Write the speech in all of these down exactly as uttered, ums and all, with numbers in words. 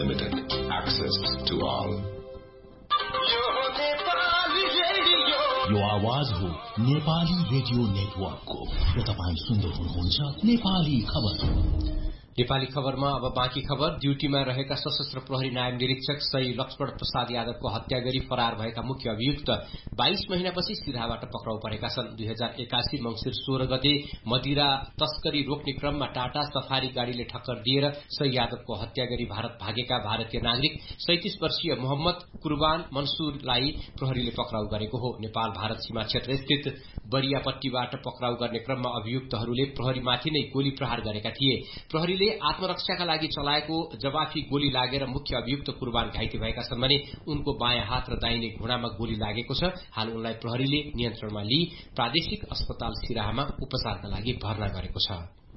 Limited. Access to all. यो आवाज हो नेपाली रेडियो नेटवर्कको र तपाईं सुन्दै हुनुहुन्छ नेपाली खबर। नेपाली खबरमा अब बाँकी खबर। ड्यूटीमा रहेका सशस्त्र प्रहरी नायब निरीक्षक सही लक्ष्मण प्रसाद यादवको हत्या गरी फरार भएका मुख्य अभियुक्त बाइस महिनापछि सिराहाबाट पक्राउ परेका छन्। दुई हजार एकासी मंसिर सोह्र गते मदिरा तस्करी रोक्ने क्रममा टाटा सफारी गाड़ीले ठक्कर दिएर सही यादवको हत्या गरी भारत भागेका भारतीय नागरिक सैंतीस वर्षीय मोहम्मद कुर्बान मंसूरलाई प्रहरीले पक्राउ गरेको हो। नेपाल भारत सीमा क्षेत्र स्थित बरियापट्टीबाट पक्राउ गर्ने क्रममा अभियुक्तहरूले प्रहरीमाथि नै गोली प्रहार गरेका थिए। प्रहरीले आत्मरक्षाका लागि चलाएको जवाफी गोली लागेर मुख्य अभियुक्त कुर्बान घाइते भएका छन् भने उनको बायाँ हात र दाहिने घुँडामा गोली लागेको छ। हाल उनलाई प्रहरीले नियन्त्रणमा लिई प्रादेशिक अस्पताल सिराहामा उपचारका लागि भर्ना गरेको छ।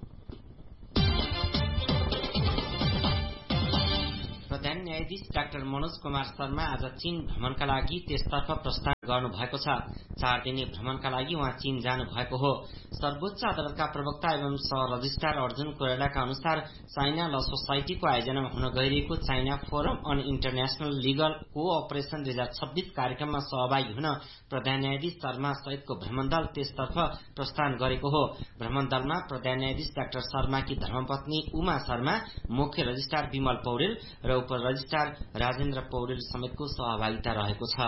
प्रधान न्यायाधीश डाक्टर मनोज कुमार शर्मा आज चीन भ्रमणका लागि त्यसतर्फ प्रस्थान गर्नु भएको छ। चार दिने भ्रमणका लागि उहाँ चीन जानु भएको हो। सर्वोच्च अदालतका प्रवक्ता एवं सह रजिस्ट्रार अर्जुन कोइरालाका अनुसार चाइना ल सोसाइटीको आयोजनामा हुन गइरहेको China forum on international legal cooperation दुई हजार छब्बीस कार्यक्रममा सहभागी हुन प्रधान न्यायाधीश शर्मा सहितको भ्रमण दल त्यसतर्फ प्रस्थान गरेको हो। भ्रमण दलमा प्रधान न्यायाधीश डाक्टर शर्माकी धर्मपत्नी उमा शर्मा, मुख्य रजिस्ट्रार विमल पौडेल र उप रजिस्ट्रार राजेन्द्र पौडेल समेतको सहभागिता रहेको छ।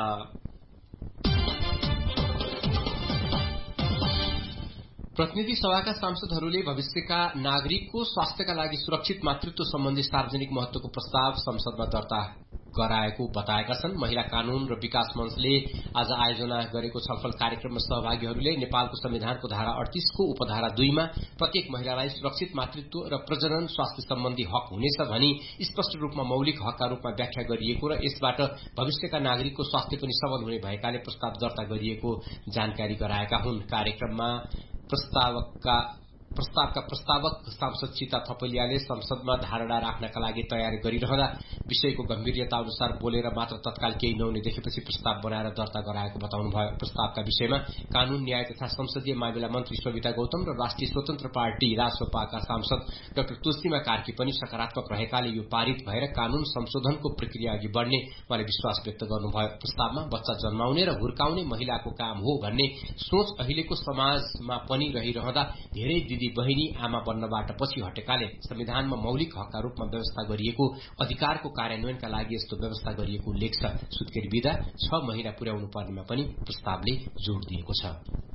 प्रतिनिधि सभाका सांसदहरूले भविष्यका नागरिकको स्वास्थ्यका लागि सुरक्षित मातृत्व सम्बन्धी सार्वजनिक महत्वको प्रस्ताव संसदमा दर्ता गराएको बताएका छन्। महिला कानून र विकास मञ्चले आज आयोजना गरेको छलफल कार्यक्रममा सहभागीहरूले नेपालको संविधानको धारा अडतीसको उपधारा दुईमा प्रत्येक महिलालाई सुरक्षित मातृत्व र प्रजनन स्वास्थ्य सम्बन्धी हक हुनेछ भनी स्पष्ट रूपमा मौलिक हकका रूपमा व्याख्या गरिएको र यसबाट भविष्यका नागरिकको स्वास्थ्य पनि सबल हुने भएकाले प्रस्ताव दर्ता गरिएको जानकारी गराएका हुन्। कार्यक्रममा प्रस्तावकका प्रस्तावका प्रस्तावक सांसद सीता थपलियाले संसदमा धारणा राख्नका लागि तयारी गरिरहँदा विषयको गम्भीर्यता अनुसार बोलेर मात्र तत्काल केही नहुने देखेपछि प्रस्ताव बनाएर दर्ता गराएको बताउनुभयो। प्रस्तावका विषयमा कानून न्याय तथा संसदीय मामिला मन्त्री सविता गौतम र राष्ट्रिय स्वतन्त्र पार्टी रासपाका सांसद डाक्टर तुलसीमा कार्की पनि सकारात्मक रहेकाले यो पारित भएर कानून संशोधनको प्रक्रिया अघि बढ़ने उहाँले विश्वास व्यक्त गर्नुभयो। प्रस्तावमा बच्चा जन्माउने र हुर्काउने महिलाको काम हो भन्ने सोच अहिलेको समाजमा पनि रहिरहँदा धेरै दिदी बहिनी आमा बन्नबाट पछि हटेकाले संविधानमा मौलिक हकका रूपमा व्यवस्था गरिएको अधिकारको कार्यान्वयनका लागि यस्तो व्यवस्था गरिएको उल्लेख छ। सुत्केरी विधा छ महिना पुर्याउनु पर्नेमा पनि प्रस्तावले जोड़ दिएको छ।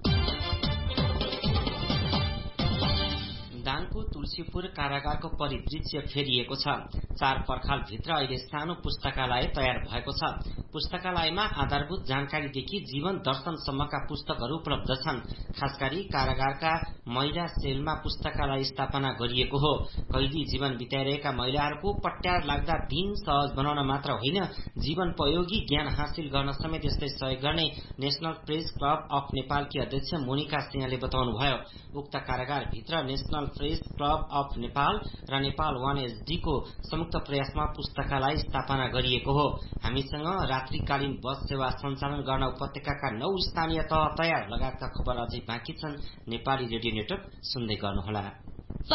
दाङको तुलसीपुर कारागारको परिदृश्य फेरिएको छ। चार पर्खालभित्र अहिले सानो पुस्तकालय तयार भएको छ। पुस्तकालयमा आधारभूत जानकारीदेखि जीवन दर्शनसम्मका पुस्तकहरू उपलब्ध छन्। खास गरी कारागारका महिला सेलमा पुस्तकालय स्थापना गरिएको हो। कैदी जीवन बिताइरहेका महिलाहरूको पट्यार लाग्दा दिन सहज बनाउन मात्र होइन, जीवनोपयोगी ज्ञान हासिल गर्न समेत यसले सहयोग गर्ने नेशनल प्रेस क्लब अफ नेपालकी अध्यक्ष मोनिका सिंहले बताउनुभयो। उक्त कारागारभित्र national press club of Nepal र नेपाल वान एसडी को संयुक्त प्रयासमा पुस्तकालय स्थापना गरिएको हो। हामीसँग रात्रिकालीन बस सेवा सञ्चालन गर्न उपत्यकाका नौ स्थानीय तह तयार लगायतका खबर अझै बाँकी छन्। नेपाली रेडियो नेटवर्क सुन्दै गर्नुहोला।